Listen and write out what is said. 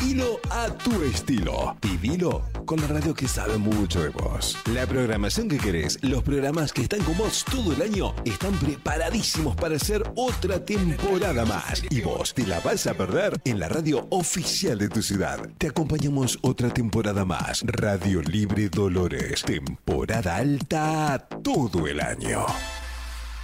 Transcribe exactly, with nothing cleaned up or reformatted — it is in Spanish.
Vivilo a tu estilo. Vivilo con la radio que sabe mucho de vos. La programación que querés, los programas que están con vos todo el año, están preparadísimos para hacer otra temporada más. Y vos te la vas a perder en la radio oficial de tu ciudad. Te acompañamos otra temporada más. Radio Libre Dolores. Temporada alta todo el año.